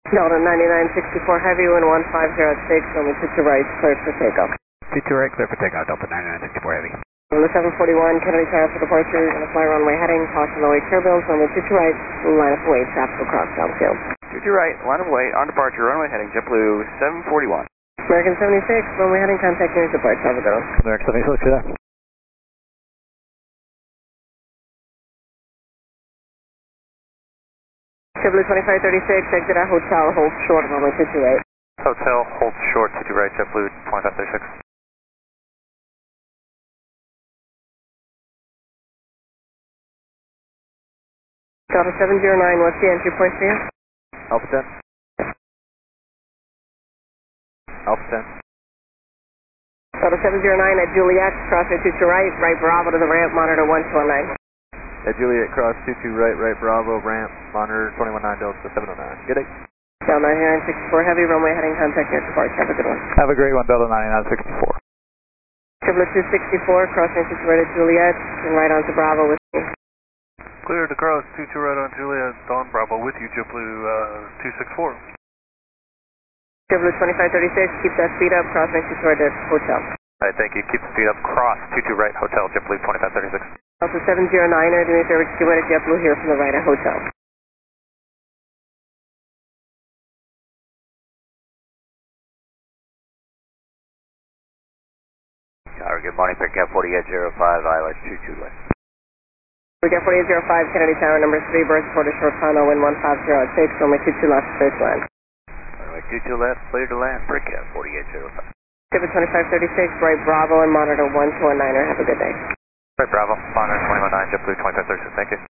Delta 9964 Heavy, wind 1506, only 22 right, cleared for takeoff. 22 right, clear for takeoff, Delta 9964 Heavy. Number 741, Kennedy Tower for departure, you're going to fly runway heading, caution runway turbulence, runway 22 right, line of way, traffic across downfield. 22 right, line of way, on departure, runway heading, JetBlue 741. American 76, runway heading, contact nearest departure, have a good one. American 76, see that. JetBlue 2536, exit at hotel, hold short, runway 22 right. Hotel, hold short, 22 right, JetBlue 2536. Delta 709, what's the entry point for you? Alpha 10. Alpha 10. Delta 709 at Juliet, crossing 22 right, right Bravo to the ramp, monitor 1219. At Juliet, cross 22 right, right Bravo, ramp, monitor 219, Delta 709. Good day. Delta 9964 Heavy, runway heading, contact nearest departure, have a good one. Have a great one, Delta 9964. JetBlue 264, crossing 22 right at Juliet, and right on to Bravo with me. Clear to cross 22 right on Juliet, Dawn Bravo with you, JetBlue 264. JetBlue 2536, keep that speed up, crossing 22 right at hotel. Alright, thank you. Keep the speed up, cross 22 right, hotel, JetBlue 2536. Delta 709er, do me a favor, keep right at JetBlue here from the right at hotel. Tower, good morning, pick up 4805, ILS 22 left. We got 4805 Kennedy Tower, number 3, berth port of short final, wind 1506, only 22 left, clear to land. Runway 22 left, clear to land, pick up 4805. JetBlue 2536, right Bravo and monitor 1219er, have a good day. Right, Bravo, monitor 219, JetBlue 2536, thank you.